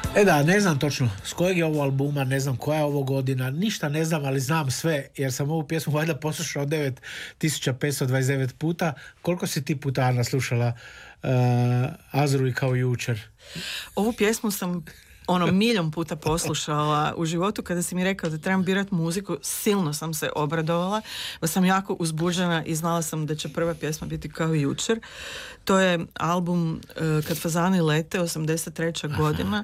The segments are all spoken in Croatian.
Da, ne znam točno s kojeg je ovo albuma, ne znam koja je ovo godina, ništa ne znam, ali znam sve, jer sam ovu pjesmu valjda poslušao 9529 puta. Koliko si ti puta, Ana, slušala Azru i kao jučer? Ovu pjesmu sam milijun puta poslušala u životu. Kada si mi rekao da trebam birati muziku, silno sam se obradovala, pa sam jako uzbuđena i znala sam da će prva pjesma biti kao i jučer. To je album Kad fazani lete, 83. godina.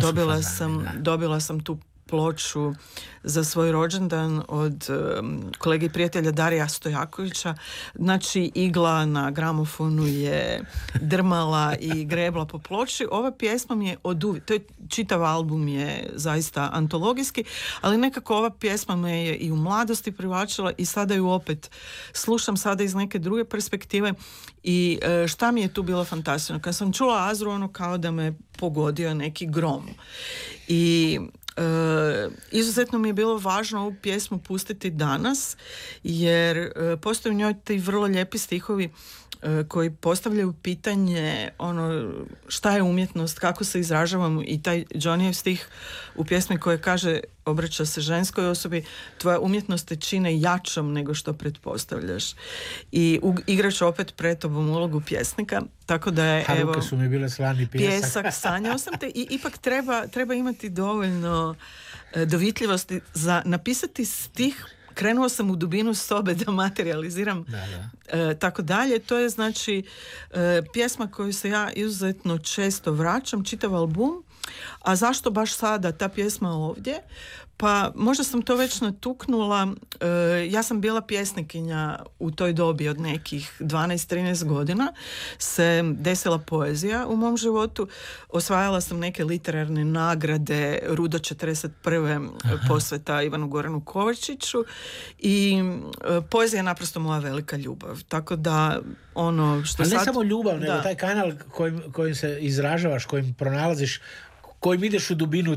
Dobila sam tu ploču za svoj rođendan od kolege i prijatelja Darija Stojakovića. Znači, igla na gramofonu je drmala i grebla po ploči. Ova pjesma mi je to je čitav album je zaista antologijski, ali nekako ova pjesma me je i u mladosti privlačila i sada ju opet slušam sada iz neke druge perspektive. I šta mi je tu bilo fantastično? Kad sam čula Azru, kao da me pogodio neki grom. I izuzetno mi je bilo važno ovu pjesmu pustiti danas, jer postoje u njoj ti vrlo lijepi stihovi koji postavljaju pitanje šta je umjetnost, kako se izražavamo, i taj Johnnyjev stih u pjesmi koji kaže, obraća se ženskoj osobi, tvoja umjetnost te čine jačom nego što pretpostavljaš. I igraš opet pred tobom ulogu pjesnika, tako da je ruke su mi bile slani pjesak, sanjao sam te, i ipak treba imati dovoljno dovitljivosti za napisati stih. Krenuo sam u dubinu sobe da materializiram tako dalje. To je znači pjesma koju se ja izuzetno često vraćam, čitav album. A zašto baš sada ta pjesma ovdje? Pa možda sam to već natuknula. Ja sam bila pjesnikinja u toj dobi od nekih 12-13 godina. Se desila poezija u mom životu. Osvajala sam neke literarne nagrade, Rudo 41. posveta Ivanu Goranu Kovačiću, i poezija je naprosto moja velika ljubav. Tako da što ali sad... ne samo ljubav, nego taj kanal kojim se izražavaš, kojim pronalaziš, kojim ideš u dubinu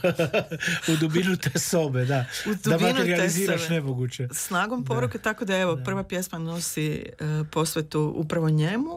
te sobe, da materializiraš nemoguće. Snagom poruke, tako da prva pjesma nosi posvetu upravo njemu.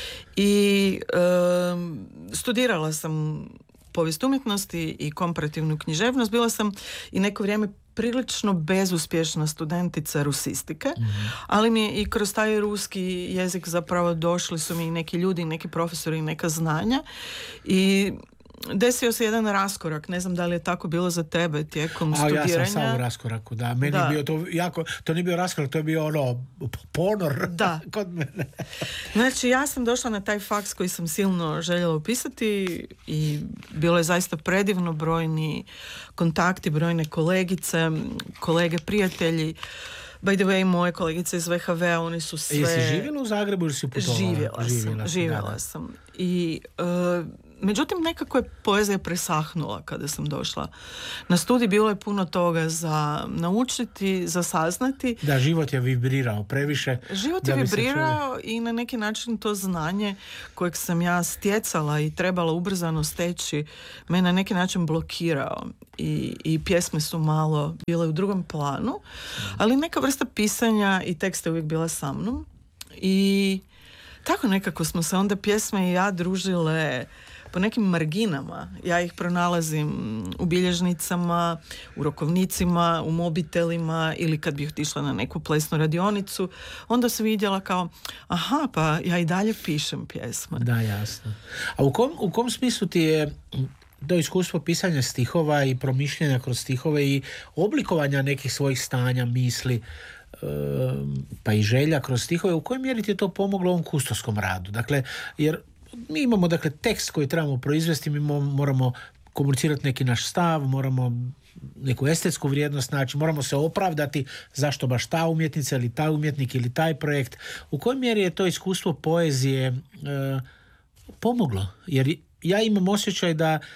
I studirala sam povijest umjetnosti i komparativnu književnost. Bila sam i neko vrijeme prilično bezuspješna studentica rusistike, ali mi je i kroz taj ruski jezik zapravo došli su mi neki ljudi, neki profesori, neka znanja, i desio se jedan raskorak. Ne znam da li je tako bilo za tebe tijekom studiranja. Ja sam samo u raskoraku, da. Meni je bio to jako, to nije bio raskorak, to je bio ponor kod mene. Znači, ja sam došla na taj faks koji sam silno željela upisati i bilo je zaista predivno, brojni kontakti, brojne kolegice, kolege, prijatelji. By the way, moje kolegice iz VHV-a, oni su sve... Jesi živjela u Zagrebu ili si putovala? Živjela sam. I međutim, nekako je poezija presahnula kada sam došla na studij. Bilo je puno toga za naučiti, za saznati. Da, život je vibrirao previše. Život je vibrirao i na neki način to znanje kojeg sam ja stjecala i trebala ubrzano steći me na neki način blokirao. I pjesme su malo bile u drugom planu, ali neka vrsta pisanja i teksta je uvijek bila sa mnom. I tako nekako smo se onda pjesme i ja družile po nekim marginama. Ja ih pronalazim u bilježnicama, u rokovnicima, u mobitelima, ili kad bih otišla na neku plesnu radionicu, onda sam vidjela kao, aha, pa ja i dalje pišem pjesme. Da, jasno. A u kom smislu ti je to iskustvo pisanja stihova i promišljanja kroz stihove i oblikovanja nekih svojih stanja, misli, pa i želja kroz stihove, u kojoj mjeri ti je to pomoglo ovom kustoskom radu? Dakle, jer mi imamo tekst koji trebamo proizvesti, mi moramo komunicirati neki naš stav, moramo neku estetsku vrijednost naći, moramo se opravdati zašto baš ta umjetnica ili taj umjetnik ili taj projekt. U kojoj mjeri je to iskustvo poezije pomoglo? Jer ja imam osjećaj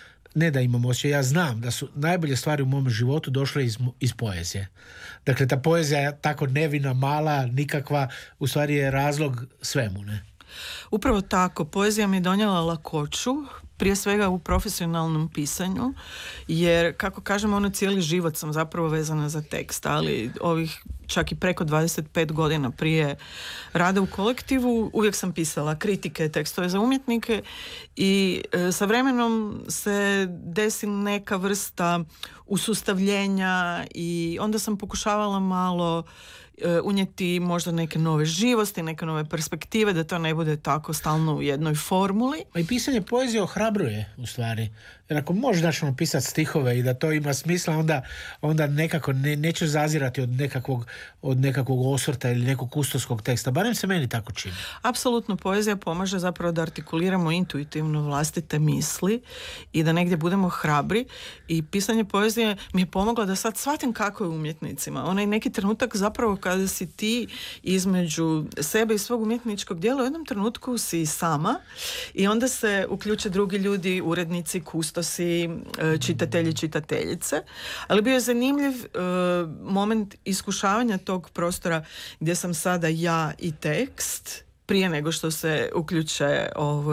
ja znam da su najbolje stvari u mom životu došle iz poezije. Dakle, ta poezija je tako nevina, mala, nikakva, u stvari je razlog svemu, ne? Upravo tako, poezija mi je donijela lakoću, prije svega u profesionalnom pisanju, jer kako kažem, ono cijeli život sam zapravo vezana za tekst, ali ovih čak i preko 25 godina prije rada u kolektivu uvijek sam pisala kritike, tekstove za umjetnike i sa vremenom se desi neka vrsta usustavljenja i onda sam pokušavala malo unijeti možda neke nove živosti, neke nove perspektive, da to ne bude tako stalno u jednoj formuli. I pisanje poezije ohrabruje, u stvari. Jer ako možeš znači pisati stihove i da to ima smisla, onda nekako nećeš zazirati od nekakvog osvrta ili nekog kustovskog teksta. Barem se meni tako čini. Apsolutno, poezija pomaže zapravo da artikuliramo intuitivno vlastite misli i da negdje budemo hrabri. I pisanje poezije mi je pomoglo da sad shvatim kako je umjetnicima. Onaj neki trenutak zapravo kada si ti između sebe i svog umjetničkog dijela, u jednom trenutku si sama i onda se uključe drugi ljudi, urednici, kustosi, čitatelji, čitateljice. Ali bio je zanimljiv moment iskušavanja tog prostora gdje sam sada ja i tekst, prije nego što se uključe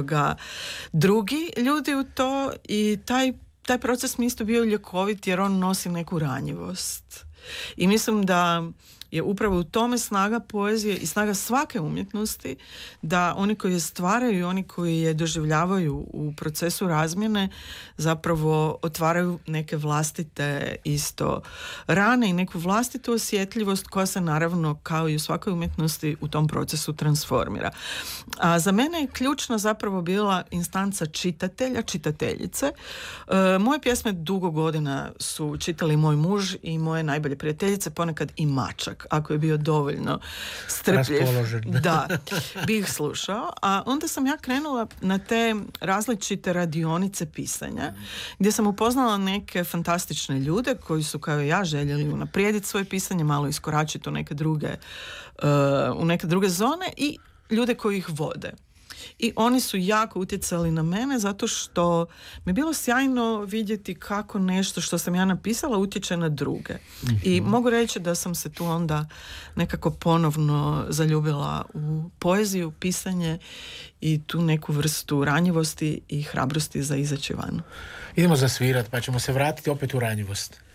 drugi ljudi u to, i taj proces mi isto bio ljekovit jer on nosi neku ranjivost. I mislim da je upravo u tome snaga poezije i snaga svake umjetnosti, da oni koji je stvaraju i oni koji je doživljavaju u procesu razmjene zapravo otvaraju neke vlastite isto rane i neku vlastitu osjetljivost koja se naravno kao i u svakoj umjetnosti u tom procesu transformira. A za mene je ključna zapravo bila instanca čitatelja, čitateljice. Moje pjesme dugo godina su čitali moj muž i moje najbolje prijateljice, ponekad i mačak, ako je bio dovoljno strpljiv, da bi ih slušao. A onda sam ja krenula na te različite radionice pisanja, gdje sam upoznala neke fantastične ljude koji su kao ja željeli unaprijediti svoje pisanje, malo iskoračiti u neke druge zone, i ljude koji ih vode. I oni su jako utjecali na mene zato što mi je bilo sjajno vidjeti kako nešto što sam ja napisala utječe na druge. I mogu reći da sam se tu onda nekako ponovno zaljubila u poeziju, pisanje i tu neku vrstu ranjivosti i hrabrosti za izaći van. Idemo zasvirat, pa ćemo se vratiti opet u ranjivost.